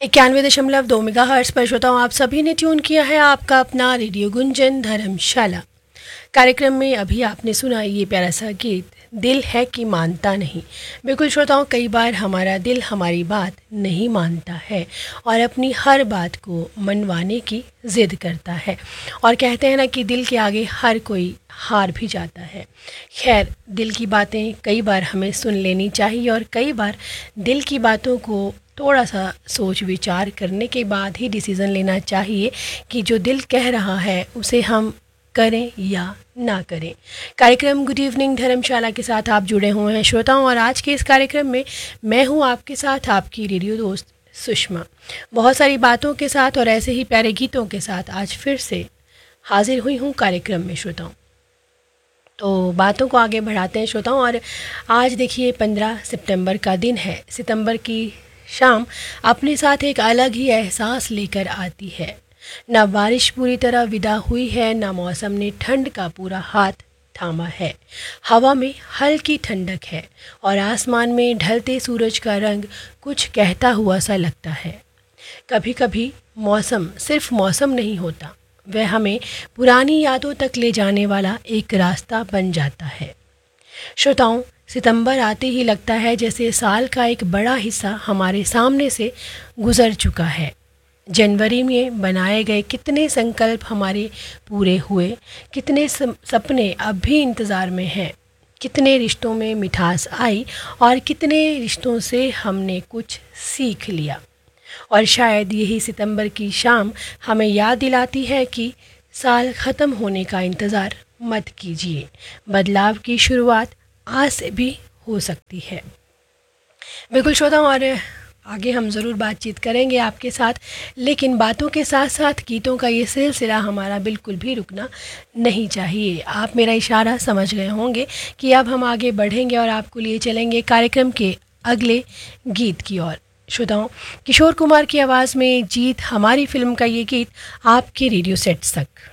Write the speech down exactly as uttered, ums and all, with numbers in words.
इक्यानवे दशमलव दो मेगा हर्ट्स पर श्रोताओं आप सभी ने ट्यून किया है आपका अपना रेडियो गुंजन धर्मशाला कार्यक्रम में। अभी आपने सुना ये प्यारा सा गीत, दिल है कि मानता नहीं। बिल्कुल श्रोताओं, कई बार हमारा दिल हमारी बात नहीं मानता है और अपनी हर बात को मनवाने की ज़िद करता है और कहते हैं ना कि दिल के आगे हर कोई हार भी जाता है। खैर, दिल की बातें कई बार हमें सुन लेनी चाहिए और कई बार दिल की बातों को थोड़ा सा सोच विचार करने के बाद ही डिसीज़न लेना चाहिए कि जो दिल कह रहा है उसे हम करें या ना करें। कार्यक्रम गुड इवनिंग धर्मशाला के साथ आप जुड़े हुए हैं श्रोताओं, और आज के इस कार्यक्रम में मैं हूं आपके साथ आपकी रेडियो दोस्त सुषमा। बहुत सारी बातों के साथ और ऐसे ही प्यारे गीतों के साथ आज फिर से हाजिर हुई हूं कार्यक्रम में श्रोताओं। तो बातों को आगे बढ़ाते हैं श्रोताओं, और आज देखिए पंद्रह सितंबर का दिन है। सितंबर की शाम अपने साथ एक अलग ही एहसास लेकर आती है। न बारिश पूरी तरह विदा हुई है, न मौसम ने ठंड का पूरा हाथ थामा है। हवा में हल्की ठंडक है और आसमान में ढलते सूरज का रंग कुछ कहता हुआ सा लगता है। कभी कभी मौसम सिर्फ मौसम नहीं होता, वह हमें पुरानी यादों तक ले जाने वाला एक रास्ता बन जाता है। श्रोताओं, सितंबर आते ही लगता है जैसे साल का एक बड़ा हिस्सा हमारे सामने से गुजर चुका है। जनवरी में बनाए गए कितने संकल्प हमारे पूरे हुए, कितने सपने अब भी इंतज़ार में हैं, कितने रिश्तों में मिठास आई और कितने रिश्तों से हमने कुछ सीख लिया। और शायद यही सितंबर की शाम हमें याद दिलाती है कि साल ख़त्म होने का इंतज़ार मत कीजिए, बदलाव की शुरुआत आज से भी हो सकती है। बिल्कुल श्रोताओं, और आगे हम ज़रूर बातचीत करेंगे आपके साथ, लेकिन बातों के साथ साथ गीतों का ये सिलसिला हमारा बिल्कुल भी रुकना नहीं चाहिए। आप मेरा इशारा समझ गए होंगे कि अब हम आगे बढ़ेंगे और आपको लिए चलेंगे कार्यक्रम के अगले गीत की ओर। श्रोताओं, किशोर कुमार की आवाज़ में जीत हमारी फिल्म का ये गीत आपके रेडियो सेट्स तक।